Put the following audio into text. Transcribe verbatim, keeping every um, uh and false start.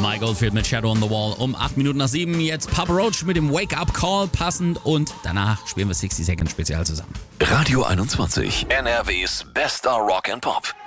Mike Oldfield mit Shadow on the Wall um acht Minuten nach sieben. Jetzt Papa Roach mit dem Wake-up Call passend und danach spielen wir sechzig Second Spezial zusammen. Radio einundzwanzig, N R Ws bester Rock and Pop.